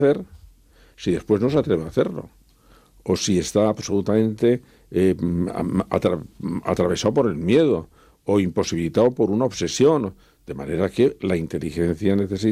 hacer si después no se atreve a hacerlo? O si está absolutamente atravesado por el miedo o imposibilitado por una obsesión. De manera que la inteligencia necesita